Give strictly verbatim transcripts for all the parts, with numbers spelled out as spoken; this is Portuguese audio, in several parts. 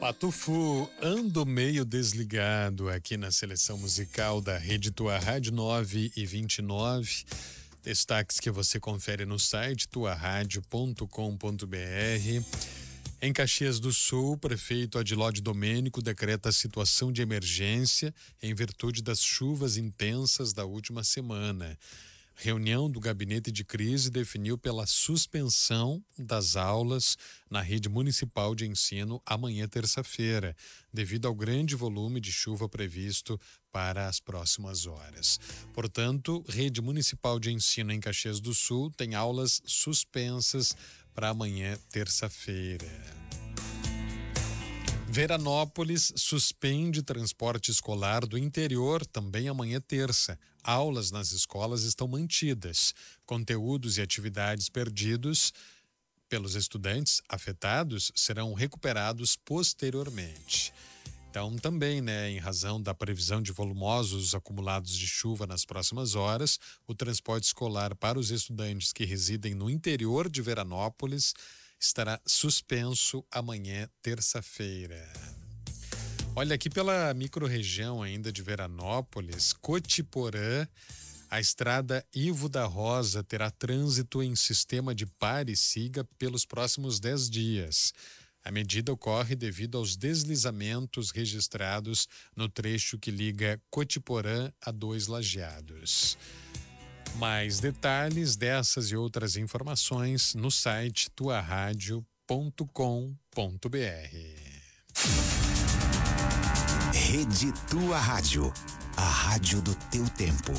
Patufu, ando meio desligado aqui na seleção musical da Rede Tua Rádio nove e vinte e nove. Destaques que você confere no site tua rádio ponto com ponto br. Em Caxias do Sul, prefeito Adilode Domênico decreta situação de emergência em virtude das chuvas intensas da última semana. Reunião do Gabinete de Crise definiu pela suspensão das aulas na rede municipal de ensino amanhã, terça-feira, devido ao grande volume de chuva previsto para as próximas horas. Portanto, rede municipal de ensino em Caxias do Sul tem aulas suspensas para amanhã, terça-feira. Veranópolis suspende transporte escolar do interior também amanhã, terça. Aulas nas escolas estão mantidas. Conteúdos e atividades perdidos pelos estudantes afetados serão recuperados posteriormente. Então, também, né, em razão da previsão de volumosos acumulados de chuva nas próximas horas, o transporte escolar para os estudantes que residem no interior de Veranópolis estará suspenso amanhã, terça-feira. Olha, aqui pela microrregião ainda de Veranópolis, Cotiporã, a estrada Ivo da Rosa terá trânsito em sistema de pare e siga pelos próximos dez dias. A medida ocorre devido aos deslizamentos registrados no trecho que liga Cotiporã a Dois Lajeados. Mais detalhes dessas e outras informações no site tua rádio ponto com ponto br. Rede Tua Rádio, a rádio do teu tempo.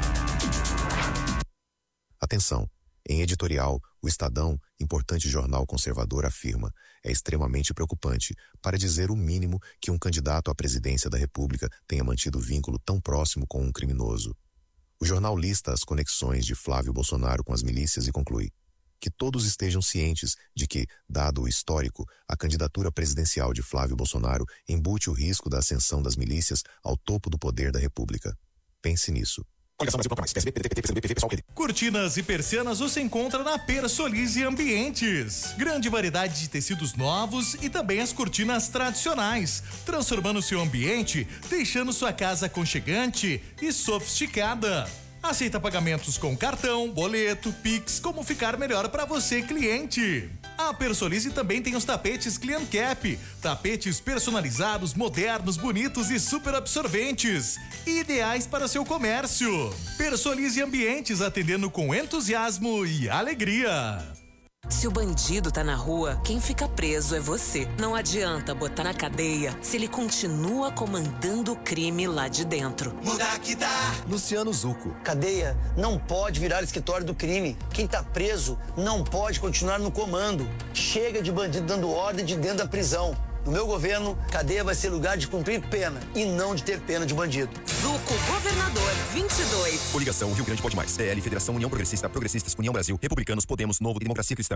Atenção, em editorial, o Estadão, importante jornal conservador, afirma: é extremamente preocupante, para dizer o mínimo, que um candidato à presidência da República tenha mantido vínculo tão próximo com um criminoso. O jornal lista as conexões de Flávio Bolsonaro com as milícias e conclui que todos estejam cientes de que, dado o histórico, a candidatura presidencial de Flávio Bolsonaro embute o risco da ascensão das milícias ao topo do poder da República. Pense nisso. Cortinas e persianas você encontra na Persolize Ambientes. Grande variedade de tecidos novos e também as cortinas tradicionais, transformando seu ambiente, deixando sua casa aconchegante e sofisticada. Aceita pagamentos com cartão, boleto, Pix, como ficar melhor para você, cliente. A Persolize também tem os tapetes Clean Cap, tapetes personalizados, modernos, bonitos e super absorventes, ideais para seu comércio. Persolize Ambientes, atendendo com entusiasmo e alegria. Se o bandido tá na rua, quem fica preso é você. Não adianta botar na cadeia se ele continua comandando o crime lá de dentro. Muda que dá. Luciano Zucco. Cadeia não pode virar escritório do crime. Quem tá preso não pode continuar no comando. Chega de bandido dando ordem de dentro da prisão. No meu governo, cadeia vai ser lugar de cumprir pena e não de ter pena de bandido. Zucco, governador, vinte e dois. Coligação Rio Grande Pode Mais. P L, Federação União Progressista, Progressistas, União Brasil, Republicanos, Podemos, Novo e Democracia Cristã.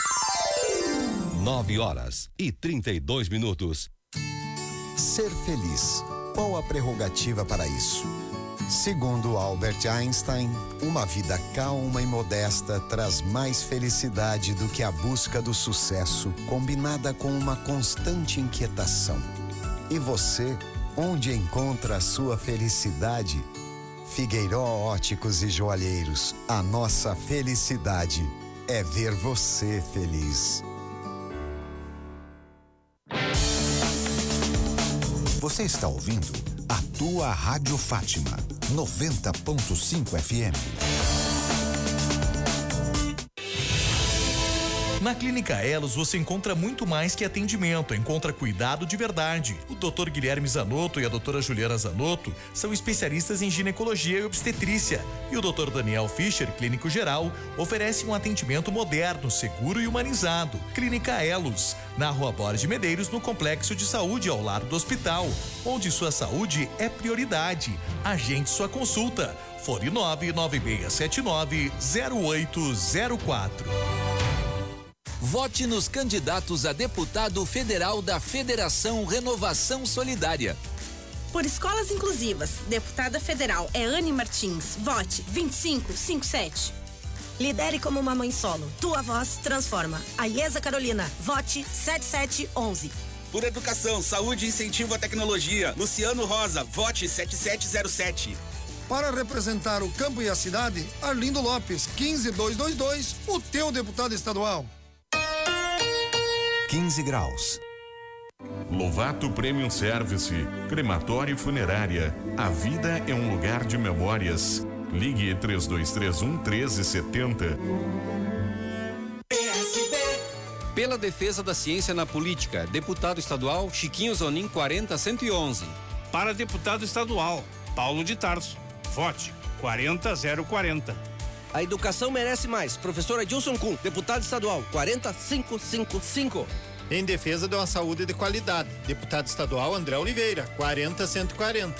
Nove horas e trinta e dois minutos. Ser feliz. Qual a prerrogativa para isso? Segundo Albert Einstein, uma vida calma e modesta traz mais felicidade do que a busca do sucesso, combinada com uma constante inquietação. E você, onde encontra a sua felicidade? Figueiró Óticos e Joalheiros, a nossa felicidade é ver você feliz. Você está ouvindo a Tua Rádio Fátima, noventa ponto cinco F M. Na Clínica Elos você encontra muito mais que atendimento, encontra cuidado de verdade. O doutor Guilherme Zanotto e a doutora Juliana Zanotto são especialistas em ginecologia e obstetrícia. E o doutor Daniel Fischer, clínico geral, oferece um atendimento moderno, seguro e humanizado. Clínica Elos, na Rua Borges de Medeiros, no Complexo de Saúde, ao lado do hospital, onde sua saúde é prioridade. Agende sua consulta. Fone nove nove seis sete nove zero oito zero quatro. Vote nos candidatos a deputado federal da Federação Renovação Solidária. Por escolas inclusivas, deputada federal é Anne Martins. Vote vinte e cinco cinquenta e sete. Lidere como uma mãe solo. Tua voz transforma. A Iesa Carolina. Vote setenta e sete onze. por educação, saúde e incentivo à tecnologia. Luciano Rosa, vote sete sete zero sete. Para representar o campo e a cidade, Arlindo Lopes, quinze dois dois dois, o teu deputado estadual. quinze graus. Lovato Premium Service, crematório e funerária. A vida é um lugar de memórias. Ligue três dois três um, um três sete zero. Pela defesa da ciência na política, deputado estadual Chiquinho Zonin quarenta cento e onze. Para deputado estadual Paulo de Tarso, vote quarenta zero quarenta. A educação merece mais. Professor Adilson Kuhn, deputado estadual quarenta cinco cinquenta e cinco. Em defesa de uma saúde de qualidade, deputado estadual André Oliveira, quarenta cento e quarenta.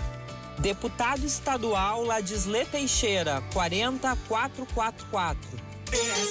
Deputado estadual Ladisle Teixeira, quarenta quatrocentos e quarenta e quatro.